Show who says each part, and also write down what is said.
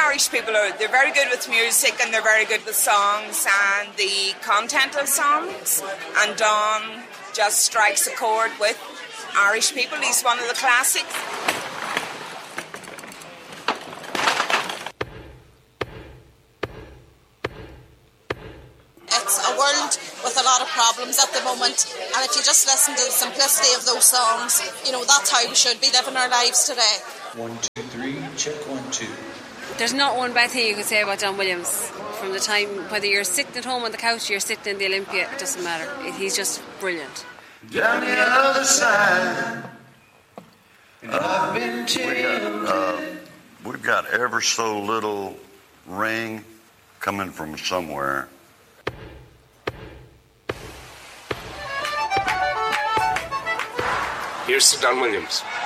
Speaker 1: Irish people they're very good with music and they're very good with songs and the content of songs. And Don just strikes a chord with Irish people. He's one of the classics.
Speaker 2: It's a world with a lot of problems at the moment, and if you just listen to the simplicity of those songs, that's how we should be living our lives today.
Speaker 3: 1, 2, 3, check 1, 2.
Speaker 4: There's not one bad thing you could say about Don Williams. From the time, whether you're sitting at home on the couch or you're sitting in the Olympia, it doesn't matter. He's just brilliant.
Speaker 5: Down the other side, I've been
Speaker 6: we've got ever so little ring coming from somewhere.
Speaker 7: Here's to Don Williams.